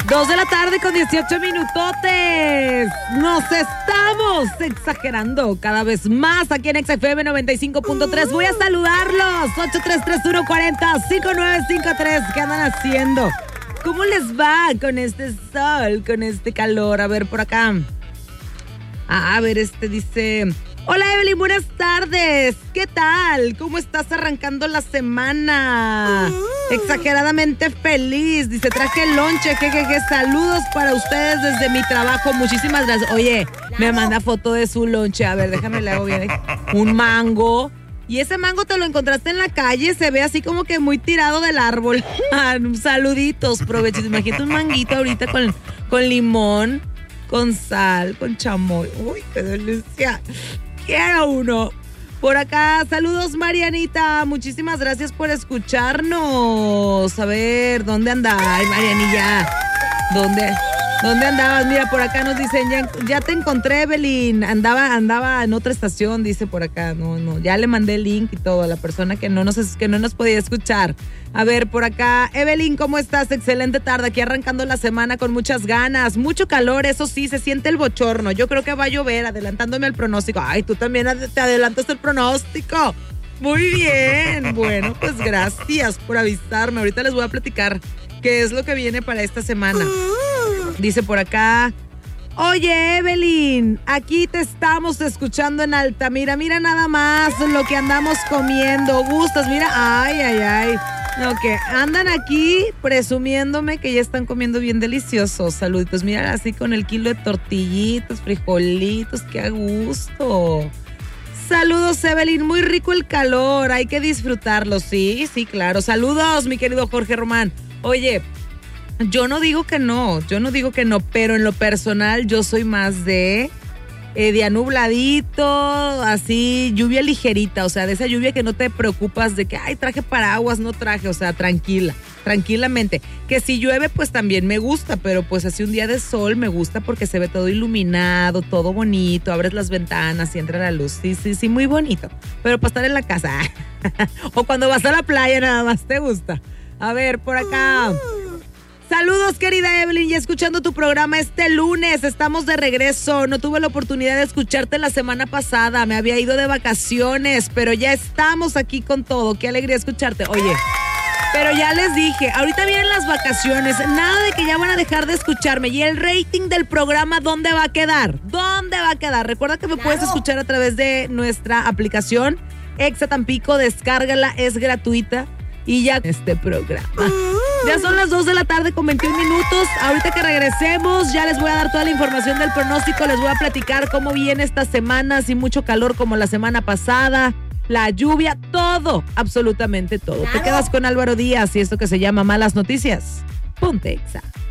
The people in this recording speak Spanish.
2 de la tarde con 18 minutotes. Nos estamos exagerando cada vez más aquí en XFM 95.3. Voy a saludarlos. 8331405953. ¿Qué andan haciendo? ¿Cómo les va con este sol, con este calor? A ver, por acá. A ver, dice... Hola Evelyn, buenas tardes. ¿Qué tal? ¿Cómo estás arrancando la semana? Exageradamente feliz. Dice, traje el lonche, jejeje. Saludos para ustedes desde mi trabajo. Muchísimas gracias. Oye, me manda foto de su lonche. A ver, déjame le hago bien. Un mango. Y ese mango te lo encontraste en la calle. Se ve así como que muy tirado del árbol. Saluditos, provechos. Imagínate un manguito ahorita con limón, con sal, con chamoy. Uy, qué delicia. Quiero uno. Por acá, saludos Marianita, muchísimas gracias por escucharnos. A ver, ¿dónde anda? Ay, Marianilla, ¿dónde andabas? Mira, por acá nos dicen, ya te encontré, Evelyn. Andaba en otra estación, dice por acá. No, ya le mandé el link y todo a la persona que no nos podía escuchar. A ver, por acá, Evelyn, ¿cómo estás? Excelente tarde, aquí arrancando la semana con muchas ganas, mucho calor, eso sí, se siente el bochorno. Yo creo que va a llover, adelantándome al pronóstico. Ay, tú también te adelantaste el pronóstico. Muy bien, bueno, pues gracias por avisarme. Ahorita les voy a platicar qué es lo que viene para esta semana. Dice por acá, oye Evelyn, aquí te estamos escuchando en Altamira. Mira nada más lo que andamos comiendo. Gustas, mira, ay. No, que andan aquí presumiéndome que ya están comiendo bien deliciosos. Saluditos, mira, así con el kilo de tortillitos, frijolitos, qué a gusto. Saludos, Evelyn, muy rico el calor, hay que disfrutarlo, sí, claro. Saludos, mi querido Jorge Román. Oye, yo no digo que no, pero en lo personal yo soy más de día nubladito, así, lluvia ligerita, o sea, de esa lluvia que no te preocupas de que, ay, traje paraguas, no traje, o sea, tranquilamente. Que si llueve, pues también me gusta, pero pues así un día de sol me gusta porque se ve todo iluminado, todo bonito, abres las ventanas y entra la luz, sí, muy bonito, pero para estar en la casa, o cuando vas a la playa nada más te gusta. A ver, por acá... Saludos, querida Evelyn, ya escuchando tu programa este lunes, estamos de regreso. No tuve la oportunidad de escucharte la semana pasada, me había ido de vacaciones, pero ya estamos aquí con todo. Qué alegría escucharte. Oye, pero ya les dije, ahorita vienen las vacaciones, nada de que ya van a dejar de escucharme. ¿Y el rating del programa dónde va a quedar? Recuerda que me puedes escuchar a través de nuestra aplicación Exa Tampico, descárgala, es gratuita. Y ya este programa. Ya son las 2 de la tarde con 21 minutos. Ahorita que regresemos, ya les voy a dar toda la información del pronóstico. Les voy a platicar cómo viene esta semana, sin mucho calor como la semana pasada, la lluvia, todo, absolutamente todo. Te quedas con Álvaro Díaz y esto que se llama Malas Noticias. Ponte Exa.